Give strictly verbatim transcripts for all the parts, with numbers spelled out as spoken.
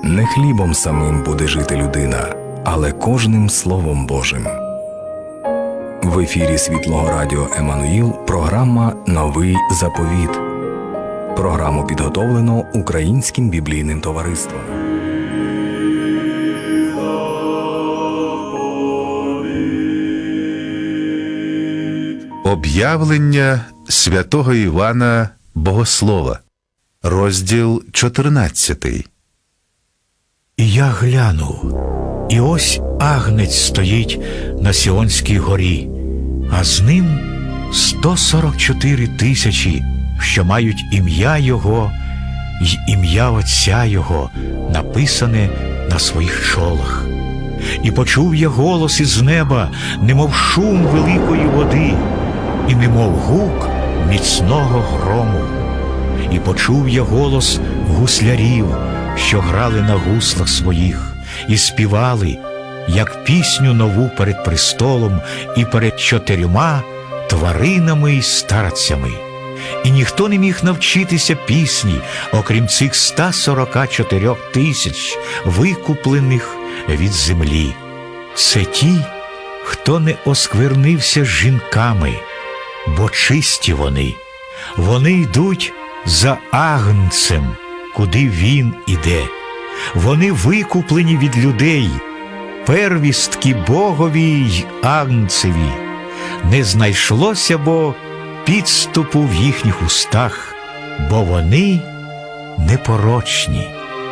Не хлібом самим буде жити людина, але кожним Словом Божим. В ефірі Світлого Радіо Еммануїл програма «Новий заповіт». Програму підготовлено Українським біблійним товариством. Об'явлення святого Івана Богослова, розділ чотирнадцятий. І я глянув, і ось агнець стоїть на Сіонській горі, а з ним сто сорок чотири тисячі, що мають ім'я Його й ім'я Отця Його написане на своїх чолах. І почув я голос із неба, немов шум великої води, і немов гук міцного грому. І почув я голос гуслярів, що грали на гуслах своїх, і співали, як пісню нову перед престолом і перед чотирма тваринами й старцями. І ніхто не міг навчитися пісні, окрім цих ста сорока чотирьох тисяч, викуплених від землі. Це ті, хто не осквернився з жінками, бо чисті вони. Вони йдуть за агнцем, куди він іде. Вони викуплені від людей, первістки Богові й агнцеві. Не знайшлося бо підступу в їхніх устах, бо вони непорочні.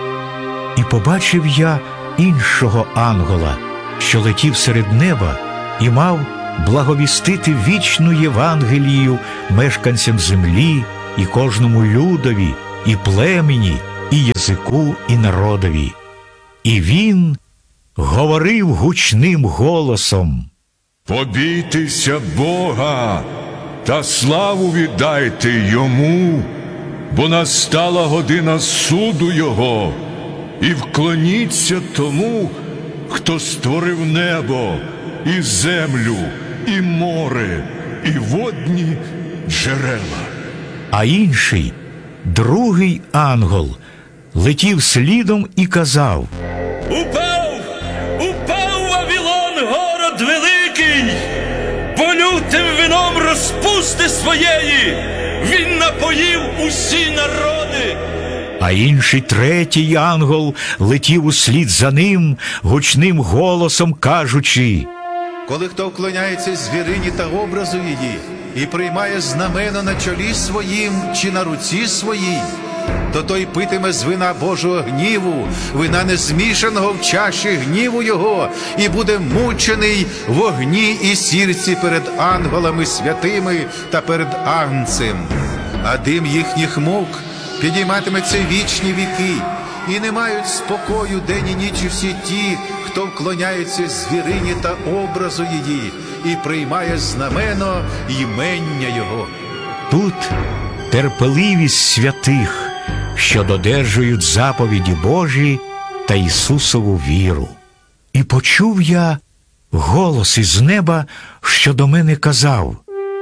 І побачив я іншого ангела, що летів серед неба і мав благовістити вічну Євангелію мешканцям землі і кожному людові, і племені, і язику, і народові. І він говорив гучним голосом: «Побійтеся Бога та славу віддайте Йому, бо настала година суду Його, і вклоніться тому, хто створив небо, і землю, і море, і водні джерела». А інший, другий ангел, летів слідом і казав: «Упав! Упав Вавилон, город великий! Бо лютим вином розпусти своєї він напоїв усі народи!» А інший, третій ангел летів услід за ним, гучним голосом кажучи: «Коли хто вклоняється звірині та образу її і приймає знамено на чолі своїм чи на руці своїй, то той питиме з вина Божого гніву, вина незмішаного в чаші гніву Його, і буде мучений в огні і сірці перед ангелами святими та перед агнцем. А дим їхніх мук підійматиметься вічні віки, і не мають спокою день і ніч всі ті, хто вклоняється звірині та образу її і приймає знамено імення Його». Тут терпеливість святих, що додержують заповіді Божі та Ісусову віру. І почув я голос із неба, що до мене казав: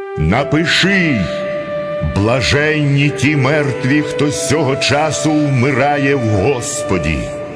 «Напиши, блаженні ті мертві, хто з цього часу вмирає в Господі.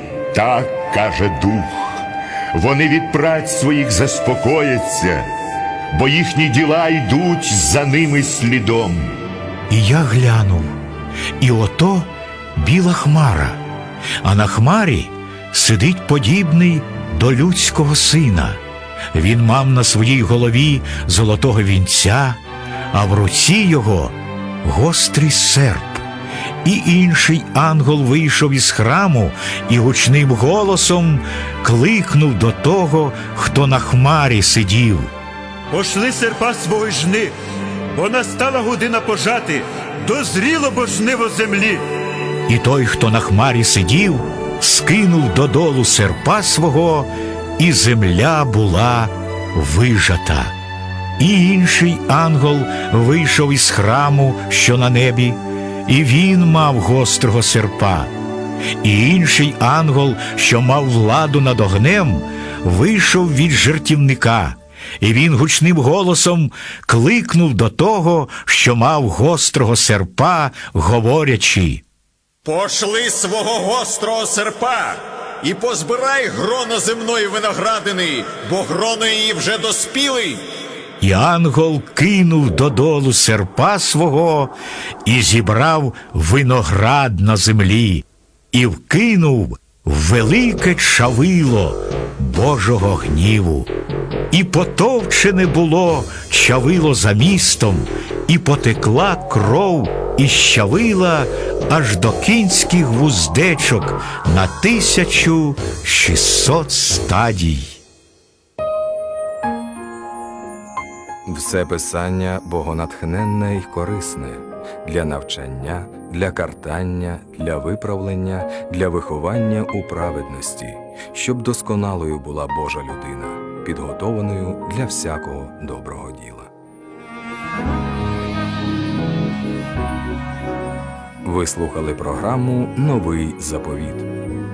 Так каже Дух. Вони від праць своїх заспокояться, бо їхні діла йдуть за ними слідом». І я глянув, і ото біла хмара, а на хмарі сидить подібний до людського сина. Він мав на своїй голові золотого вінця, а в руці його гострий серп. І інший ангел вийшов із храму і гучним голосом кликнув до того, хто на хмарі сидів: «Пошли серпа свого й жни, бо настала година пожати, дозріло бо жниво землі». І той, хто на хмарі сидів, скинув додолу серпа свого, і земля була вижата. І інший ангел вийшов із храму, що на небі, і він мав гострого серпа. І інший ангел, що мав владу над огнем, вийшов від жертівника, і він гучним голосом кликнув до того, що мав гострого серпа, говорячи: Пошли свого гострого серпа і позбирай гроно земної виноградини, бо гроно її вже доспіли. І ангел кинув додолу серпа свого і зібрав виноград на землі, і вкинув велике чавило Божого гніву. І потовчене було чавило за містом, і потекла кров із чавила аж до кінських вуздечок на тисячу шістсот стадій. Все писання богонатхненне й корисне для навчання, для картання, для виправлення, для виховання у праведності, щоб досконалою була Божа людина, підготованою для всякого доброго діла. Ви слухали програму «Новий заповіт».